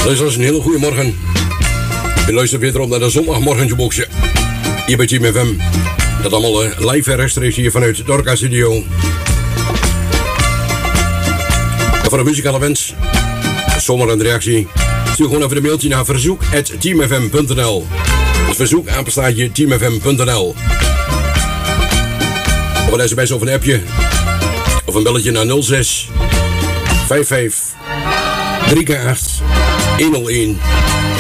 Luisteraars, een hele goede morgen. Je luistert weer erop naar de zondagmorgentjeboxje. Hier bij Team FM. Dat allemaal live en rechtstreeks hier vanuit de Orca Studio. En voor een muzikale wens, zomaar een reactie, stuur gewoon even een mailtje naar verzoek@teamfm.nl. Dus verzoek apenstaartje teamfm.nl. Of een sms of een appje. Of een belletje naar 06 55 3K8 101